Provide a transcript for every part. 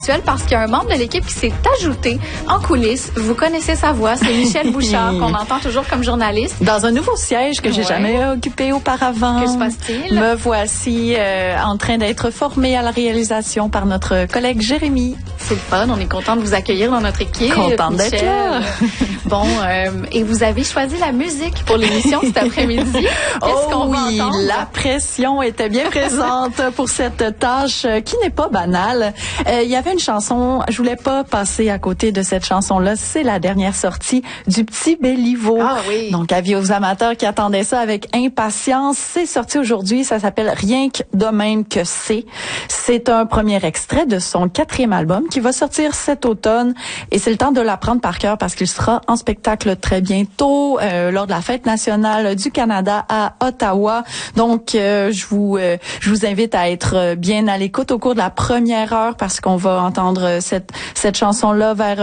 Parce qu'il y a un membre de l'équipe qui s'est ajouté en coulisses. Vous connaissez sa voix, c'est Michel Bouchard, qu'on entend toujours comme journaliste. Dans un nouveau siège que j'ai jamais occupé auparavant. Que se passe-t-il? Me voici en train d'être formée à la réalisation par notre collègue Jérémy. C'est le fun, on est content de vous accueillir dans notre équipe. Contente d'être là. Bon, et vous avez choisi la musique pour l'émission cet après-midi. Qu'est-ce qu'on va entendre? La pression était bien présente pour cette tâche qui n'est pas banale. Il y avait une chanson, je voulais pas passer à côté de cette chanson-là. C'est la dernière sortie du Petit Béliveau. Ah oui. Donc, avis aux amateurs qui attendaient ça avec impatience. C'est sorti aujourd'hui. Ça s'appelle Rien que de même que c'est. C'est un premier extrait de son 4e album qui va sortir cet automne. Et c'est le temps de l'apprendre par cœur parce qu'il sera en spectacle très bientôt lors de la Fête nationale du Canada à Ottawa. Donc, je vous invite à être bien à l'écoute au cours de la première heure parce qu'on va entendre cette chanson-là vers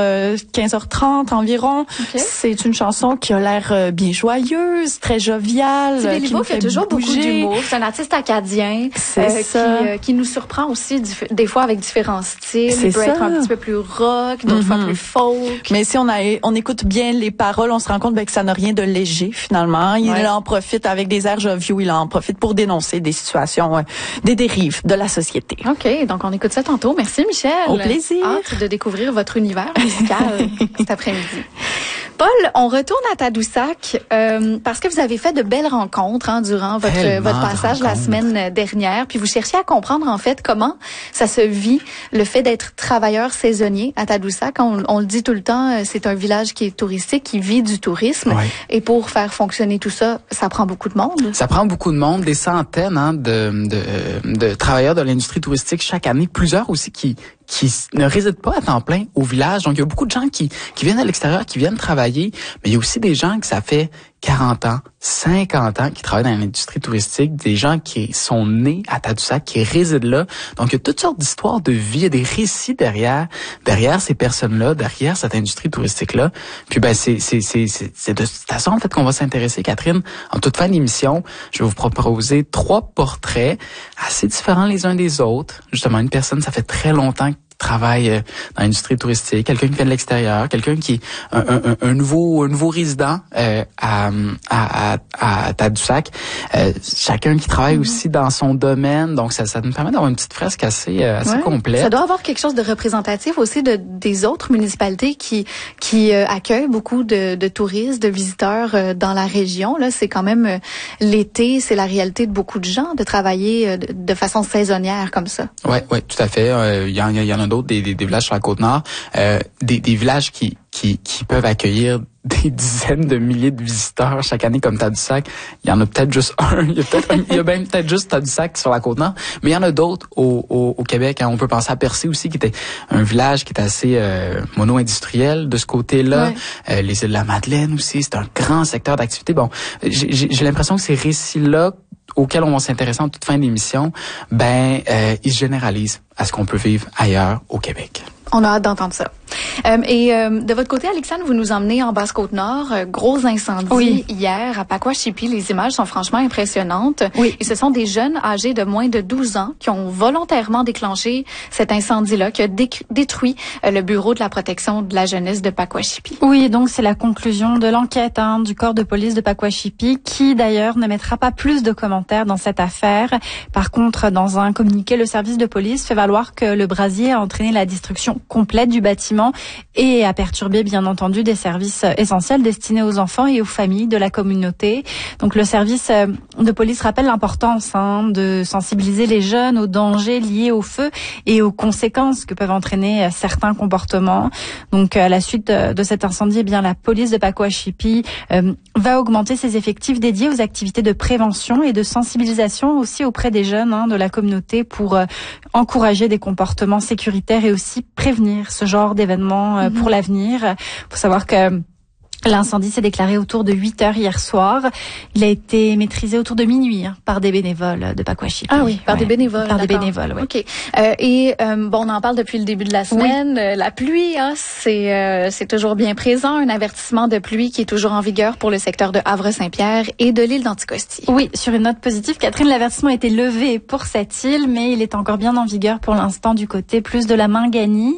15h30 environ. Okay. C'est une chanson qui a l'air bien joyeuse, très joviale. C'est Béliveau qui a toujours beaucoup d'humour. C'est un artiste acadien qui nous surprend aussi des fois avec différents styles. Il peut être un petit peu plus rock, d'autres fois plus folk. Mais si on écoute bien les paroles, on se rend compte que ça n'a rien de léger finalement. Il en profite avec des airs joviaux, il en profite pour dénoncer des situations, des dérives de la société. OK, donc on écoute ça tantôt. Merci Michel. Au plaisir. Hâte de découvrir votre univers musical cet après-midi. Paul, on retourne à Tadoussac parce que vous avez fait de belles rencontres durant votre passage la semaine dernière. Puis vous cherchiez à comprendre en fait comment ça se vit, le fait d'être travailleur saisonnier à Tadoussac. On le dit tout le temps, c'est un village qui est touristique, qui vit du tourisme. Ouais. Et pour faire fonctionner tout ça, ça prend beaucoup de monde. Ça prend beaucoup de monde, des centaines de travailleurs de l'industrie touristique chaque année, plusieurs aussi qui ne résident pas à temps plein au village. Donc, il y a beaucoup de gens qui viennent à l'extérieur, qui viennent travailler, mais il y a aussi des gens que ça fait 40 ans, 50 ans qui travaillent dans l'industrie touristique, des gens qui sont nés à Tadoussac, qui résident là. Donc, il y a toutes sortes d'histoires de vie, il y a des récits derrière ces personnes-là, derrière cette industrie touristique-là. Puis, c'est de toute façon, en fait, qu'on va s'intéresser, Catherine. En toute fin d'émission, je vais vous proposer 3 portraits assez différents les uns des autres. Justement, une personne, ça fait très longtemps travaille dans l'industrie touristique, quelqu'un qui vient de l'extérieur, quelqu'un qui est un nouveau résident à Tadoussac, chacun qui travaille aussi dans son domaine. Donc ça nous permet d'avoir une petite fresque assez complète. Ça doit avoir quelque chose de représentatif aussi des autres municipalités qui accueillent beaucoup de touristes, de visiteurs dans la région. Là, c'est quand même l'été, c'est la réalité de beaucoup de gens de travailler de façon saisonnière comme ça. Ouais, tout à fait. Il y en a d'autres, des villages sur la Côte-Nord, des villages qui peuvent accueillir des dizaines de milliers de visiteurs chaque année comme Tadoussac. Il y en a peut-être juste un. Il y a même peut-être juste Tadoussac sur la Côte-Nord. Mais il y en a d'autres au Québec. On peut penser à Percé aussi, qui était un village qui est assez mono-industriel de ce côté-là. Ouais. Les îles de la Madeleine aussi, c'est un grand secteur d'activité. Bon, j'ai l'impression que ces récits-là auxquels on va s'intéresser en toute fin d'émission, ils se généralisent à ce qu'on peut vivre ailleurs au Québec. On a hâte d'entendre ça. De votre côté, Alexandre, vous nous emmenez en Basse-Côte-Nord. Gros incendie hier à Pacoashippi. Les images sont franchement impressionnantes. Oui. Et ce sont des jeunes âgés de moins de 12 ans qui ont volontairement déclenché cet incendie-là, qui a détruit le bureau de la protection de la jeunesse de Pacoashippi. Oui, donc c'est la conclusion de l'enquête du corps de police de Pacoashippi, qui d'ailleurs ne mettra pas plus de commentaires dans cette affaire. Par contre, dans un communiqué, le service de police fait valoir que le brasier a entraîné la destruction complète du bâtiment et a perturbé bien entendu des services essentiels destinés aux enfants et aux familles de la communauté. Donc le service de police rappelle l'importance de sensibiliser les jeunes aux dangers liés au feu et aux conséquences que peuvent entraîner certains comportements. Donc à la suite de cet incendie, la police de Pacoashippi va augmenter ses effectifs dédiés aux activités de prévention et de sensibilisation aussi auprès des jeunes de la communauté pour encourager des comportements sécuritaires et aussi prévenir ce genre d'événements pour l'avenir. Faut savoir que L'incendie s'est déclaré autour de 8 heures hier soir. Il a été maîtrisé autour de minuit par des bénévoles de Pakwashipi. Ah oui, par des bénévoles. Par des bénévoles, oui. OK. Bon, on en parle depuis le début de la semaine. Oui. La pluie, c'est toujours bien présent. Un avertissement de pluie qui est toujours en vigueur pour le secteur de Havre-Saint-Pierre et de l'île d'Anticosti. Oui, sur une note positive, Catherine, l'avertissement a été levé pour cette île, mais il est encore bien en vigueur pour l'instant du côté plus de la Mingani.